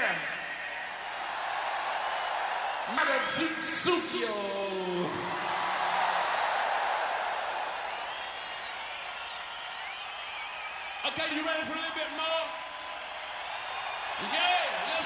here. Madazitsukyo. Okay, you ready for a little bit more? Yeah,